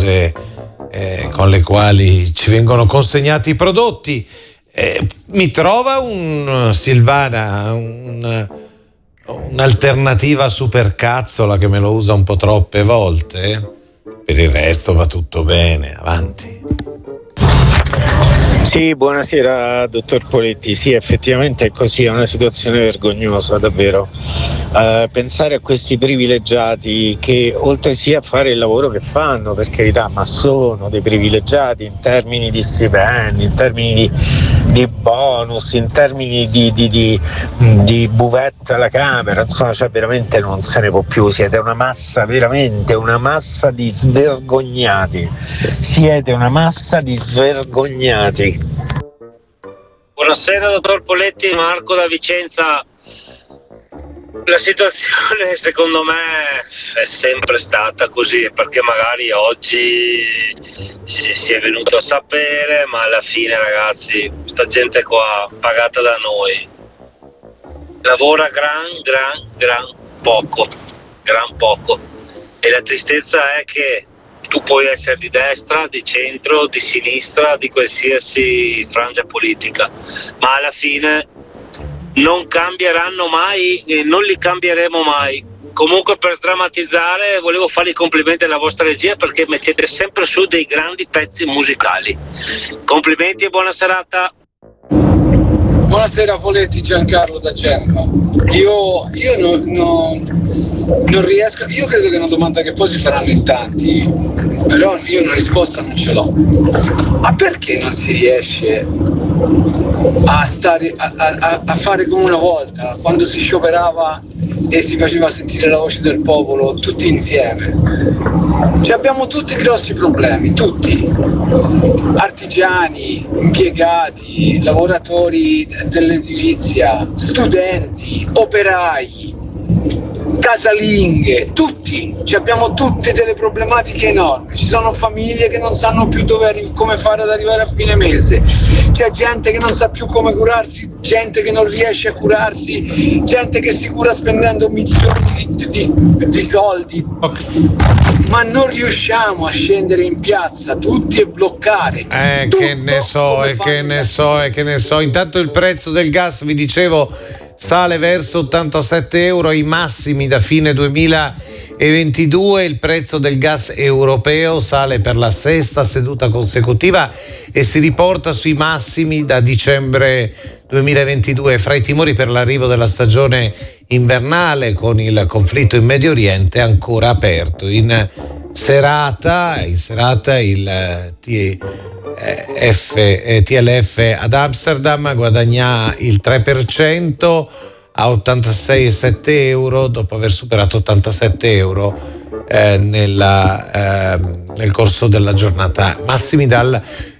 cose con le quali ci vengono consegnati i prodotti. Mi trova Silvana un'alternativa supercazzola che me lo usa un po' troppe volte? Per il resto va tutto bene, avanti. Sì, buonasera dottor Poletti. Sì, effettivamente è così, è una situazione vergognosa davvero. Pensare a questi privilegiati che oltre sia a fare il lavoro che fanno, per carità, ma sono dei privilegiati in termini di stipendi, in termini di bonus, in termini di buvette alla Camera, insomma, cioè veramente non se ne può più. Siete una massa, veramente una massa di svergognati. Siete una massa di svergognati. Buonasera dottor Poletti, Marco da Vicenza. La situazione secondo me è sempre stata così, perché magari oggi si è venuto a sapere, ma alla fine ragazzi, sta gente qua pagata da noi lavora gran poco, e la tristezza è che tu puoi essere di destra, di centro, di sinistra, di qualsiasi frangia politica, ma alla fine non cambieranno mai e non li cambieremo mai. Comunque, per sdrammatizzare, volevo fare i complimenti alla vostra regia perché mettete sempre su dei grandi pezzi musicali. Complimenti e buona serata. Buonasera Poletti, Giancarlo da Genova. Io non riesco, io credo che è una domanda che poi si faranno in tanti, però io una risposta non ce l'ho. Ma perché non si riesce a fare come una volta, quando si scioperava e si faceva sentire la voce del popolo tutti insieme? Cioè, abbiamo tutti grossi problemi, tutti, artigiani, impiegati, lavoratori dell'edilizia, studenti, operai, casalinghe, tutti, abbiamo tutte delle problematiche enormi. Ci sono famiglie che non sanno più come fare ad arrivare a fine mese, c'è gente che non sa più come curarsi, gente che non riesce a curarsi, gente che si cura spendendo milioni di soldi, ma non riusciamo a scendere in piazza tutti e bloccare tutto. Che ne so. Intanto il prezzo del gas, vi dicevo, sale verso 87 euro ai massimi da fine 2022. Il prezzo del gas europeo sale per la sesta seduta consecutiva e si riporta sui massimi da dicembre 2022. Fra i timori per l'arrivo della stagione invernale, con il conflitto in Medio Oriente ancora aperto. In serata il TLF ad Amsterdam guadagna il 3% a 86,7 euro dopo aver superato 87 euro nel corso della giornata, massimi dal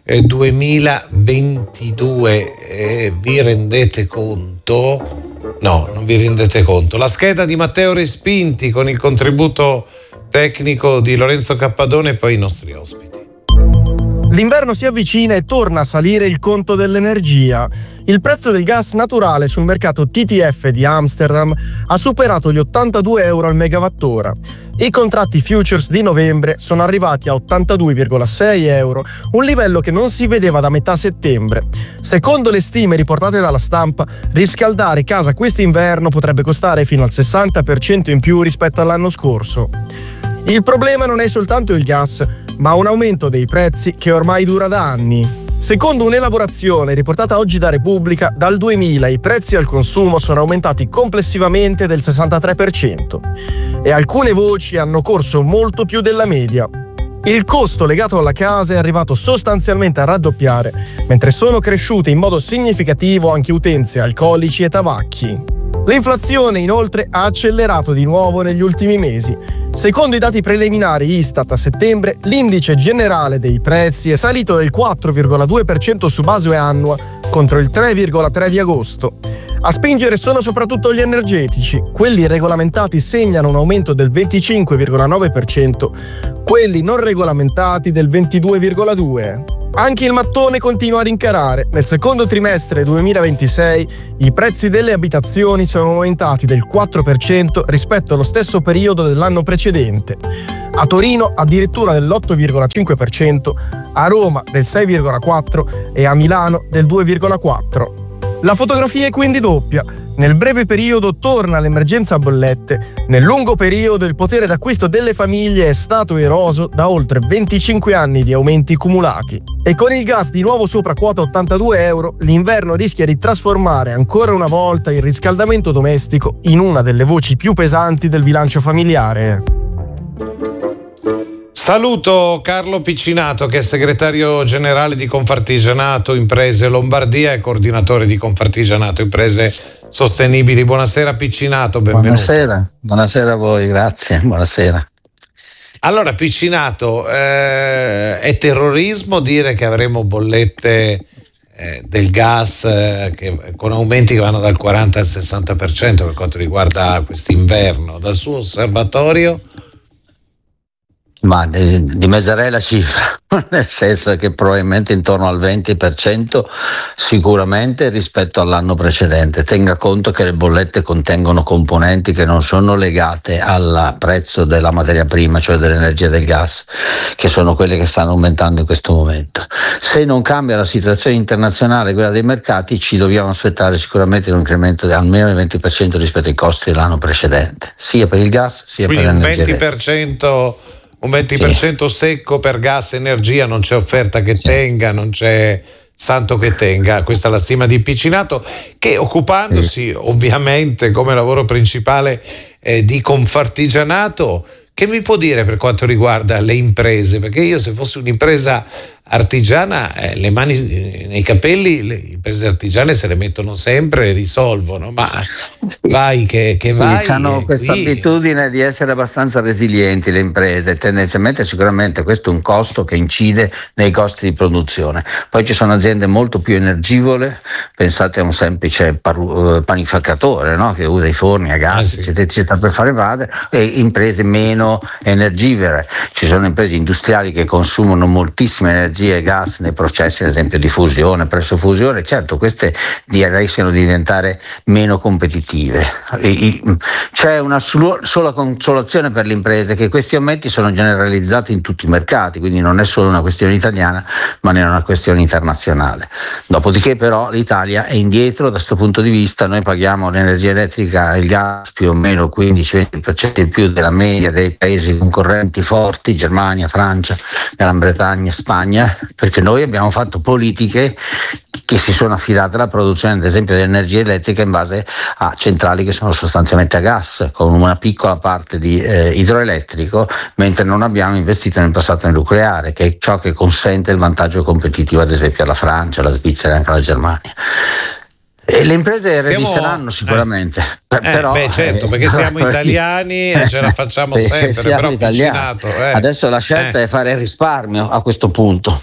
2022. Vi rendete conto? No, non vi rendete conto. La scheda di Matteo Respinti con il contributo tecnico di Lorenzo Cappadone e poi i nostri ospiti. L'inverno si avvicina e torna a salire il conto dell'energia. Il prezzo del gas naturale sul mercato TTF di Amsterdam ha superato gli 82 euro al megawattora. I contratti futures di novembre sono arrivati a 82,6 euro, un livello che non si vedeva da metà settembre. Secondo le stime riportate dalla stampa, riscaldare casa quest'inverno potrebbe costare fino al 60% in più rispetto all'anno scorso. Il problema non è soltanto il gas, ma un aumento dei prezzi che ormai dura da anni. Secondo un'elaborazione riportata oggi da Repubblica, dal 2000 i prezzi al consumo sono aumentati complessivamente del 63% e alcune voci hanno corso molto più della media. Il costo legato alla casa è arrivato sostanzialmente a raddoppiare, mentre sono cresciute in modo significativo anche utenze, alcolici e tabacchi. L'inflazione inoltre ha accelerato di nuovo negli ultimi mesi. Secondo i dati preliminari Istat a settembre, l'indice generale dei prezzi è salito del 4,2% su base annua contro il 3,3% di agosto. A spingere sono soprattutto gli energetici. Quelli regolamentati segnano un aumento del 25,9%, quelli non regolamentati del 22,2%. Anche il mattone continua a rincarare. Nel secondo trimestre 2026 i prezzi delle abitazioni sono aumentati del 4% rispetto allo stesso periodo dell'anno precedente. A Torino addirittura dell'8,5%, a Roma del 6,4% e a Milano del 2,4%. La fotografia è quindi doppia. Nel breve periodo torna l'emergenza bollette, nel lungo periodo il potere d'acquisto delle famiglie è stato eroso da oltre 25 anni di aumenti cumulati. E con il gas di nuovo sopra quota 82 euro, l'inverno rischia di trasformare ancora una volta il riscaldamento domestico in una delle voci più pesanti del bilancio familiare. Saluto Carlo Piccinato, che è segretario generale di Confartigianato Imprese Lombardia e coordinatore di Confartigianato Imprese Sostenibili. Buonasera Piccinato, benvenuto. Buonasera a voi, grazie, buonasera. Allora Piccinato, è terrorismo dire che avremo bollette del gas con aumenti che vanno dal 40 al 60% per quanto riguarda quest'inverno? Dal suo osservatorio? Ma dimezzerei la cifra, nel senso che probabilmente intorno al 20% sicuramente rispetto all'anno precedente. Tenga conto che le bollette contengono componenti che non sono legate al prezzo della materia prima, cioè dell'energia del gas, che sono quelle che stanno aumentando in questo momento. Se non cambia la situazione internazionale, quella dei mercati, ci dobbiamo aspettare sicuramente un incremento di almeno il 20% rispetto ai costi dell'anno precedente, sia per il gas sia quindi per l'energia. Un 20% secco per gas e energia, non c'è offerta che tenga, non c'è santo che tenga. Questa è la stima di Piccinato, che occupandosi ovviamente come lavoro principale di Confartigianato, che mi può dire per quanto riguarda le imprese? Perché io, se fossi un'impresa artigiana, le mani nei capelli, le imprese artigiane se le mettono sempre e risolvono, ma vai che sì, vai. Hanno questa abitudine di essere abbastanza resilienti le imprese, tendenzialmente. Sicuramente questo è un costo che incide nei costi di produzione. Poi ci sono aziende molto più energivore, pensate a un semplice panificatore, no? Che usa i forni a gas, eccetera, per fare vade, e imprese meno energivore. Ci sono imprese industriali che consumano moltissima energia e gas nei processi, ad esempio di fusione, pressofusione. Certo, queste rischiano di diventare meno competitive. C'è una sola consolazione per le imprese, che questi aumenti sono generalizzati in tutti i mercati, quindi non è solo una questione italiana, ma è una questione internazionale. Dopodiché però l'Italia è indietro da questo punto di vista. Noi paghiamo l'energia elettrica e il gas più o meno il 15-20% in più della media dei paesi concorrenti forti, Germania, Francia, Gran Bretagna, Spagna, perché noi abbiamo fatto politiche che si sono affidate alla produzione, ad esempio, di energia elettrica in base a centrali che sono sostanzialmente a gas, con una piccola parte di idroelettrico, mentre non abbiamo investito nel passato nel nucleare, che è ciò che consente il vantaggio competitivo, ad esempio, alla Francia, alla Svizzera e anche alla Germania. E le imprese resisteranno sicuramente, però certo, perché siamo italiani e ce la facciamo sempre, però Piccinato, adesso la scelta è fare risparmio a questo punto,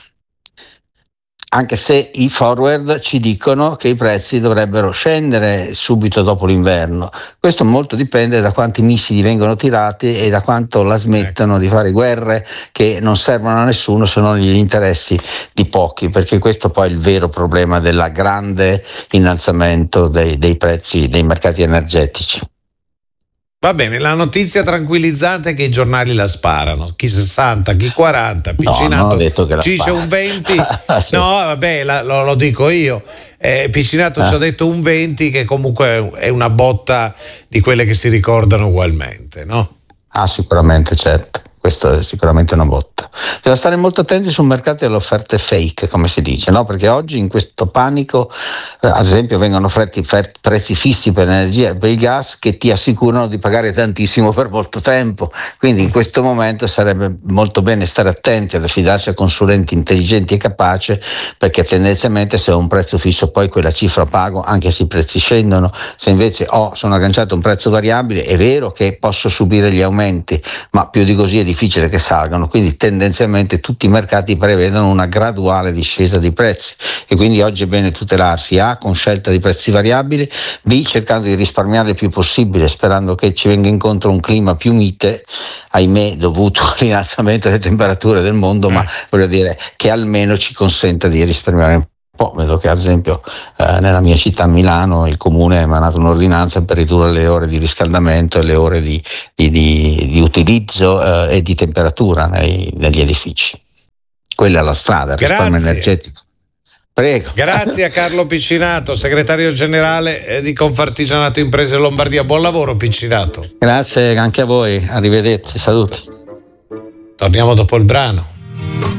anche se i forward ci dicono che i prezzi dovrebbero scendere subito dopo l'inverno. Questo molto dipende da quanti missili vengono tirati e da quanto la smettono di fare guerre che non servono a nessuno se non gli interessi di pochi, perché questo poi è il vero problema del grande innalzamento dei prezzi dei mercati energetici. Va bene, la notizia tranquillizzante è che i giornali la sparano, chi 60, chi 40, Piccinato dice un 20, no vabbè, lo dico io, Piccinato ci ha detto un 20, che comunque è una botta di quelle che si ricordano ugualmente, no? Ah, sicuramente, certo. Questo è sicuramente una botta. Bisogna stare molto attenti sul mercato delle offerte fake, come si dice, no? Perché oggi in questo panico, ad esempio, vengono offerti prezzi fissi per l'energia e per il gas che ti assicurano di pagare tantissimo per molto tempo. Quindi in questo momento sarebbe molto bene stare attenti ad affidarsi a consulenti intelligenti e capaci, perché tendenzialmente se ho un prezzo fisso poi quella cifra pago anche se i prezzi scendono. Se invece sono agganciato a un prezzo variabile, è vero che posso subire gli aumenti, ma più di così è difficile che salgano, quindi tendenzialmente tutti i mercati prevedono una graduale discesa di prezzi e quindi oggi è bene tutelarsi A con scelta di prezzi variabili, B cercando di risparmiare il più possibile, sperando che ci venga incontro un clima più mite, ahimè dovuto all'innalzamento delle temperature del mondo, ma voglio dire che almeno ci consenta di risparmiare un po'. Vedo che ad esempio nella mia città Milano il comune ha emanato un'ordinanza per ridurre le ore di riscaldamento e le ore di utilizzo e di temperatura negli edifici. Quella è la strada, il risparmio energetico. Prego. Grazie a Carlo Piccinato, segretario generale di Confartigianato Imprese Lombardia. Buon lavoro Piccinato. Grazie anche a voi, arrivederci, saluti. Torniamo dopo il brano.